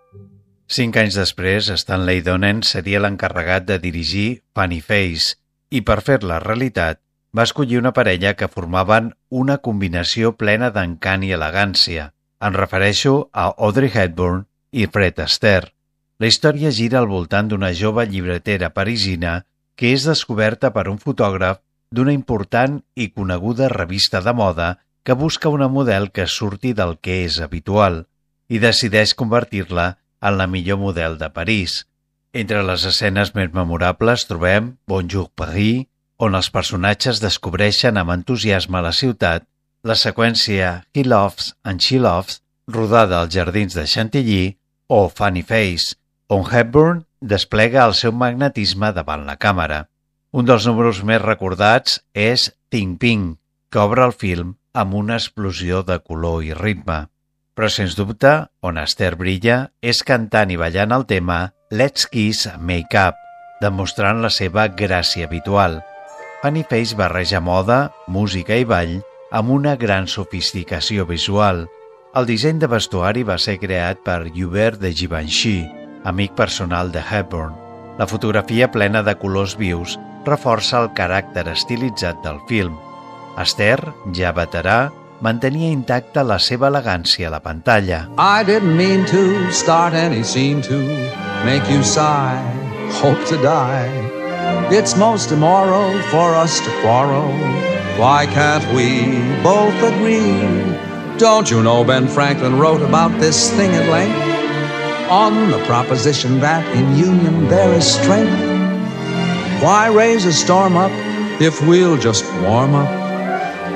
5 anys després, Stanley Donen seria l'encarregat de dirigir Funny Face i per fer-la realitat va escollir una parella que formaven una combinació plena d'encant i elegància. Em refereixo a Audrey Hepburn i Fred Astaire. La història gira al voltant d'una jove llibretera parisina que és descoberta per un fotògraf d'una important i coneguda revista de moda que busca una model que surti del que és habitual i decideix convertir-la en la millor model de París. Entre les escenes més memorables trobem Bonjour Paris, on els personatges descobreixen amb entusiasme la ciutat, la seqüència He Loves and She Loves, rodada als jardins de Chantilly, o Funny Face, on Hepburn desplega el seu magnetisme davant la càmera. Un dels números més recordats és Ting Ping, que obre el film amb una explosió de color i ritme. Però, sens dubte, on Astaire brilla és cantant i ballant el tema Let's Kiss Make Up, demostrant la seva gràcia habitual. Funny Face barreja moda, música i ball amb una gran sofisticació visual. El disseny de vestuari va ser creat per Hubert de Givenchy, amic personal de Hepburn. La fotografia plena de colors vius reforça el caràcter estilitzat del film. Astaire, ja veterà, mantenia intacta la seva elegància a la pantalla. I didn't mean to start any scene to make you sigh, hope to die. It's most immoral for us to quarrel. Why can't we both agree? Don't you know Ben Franklin wrote about this thing at length? On the proposition that in union there is strength. Why raise a storm up if we'll just warm up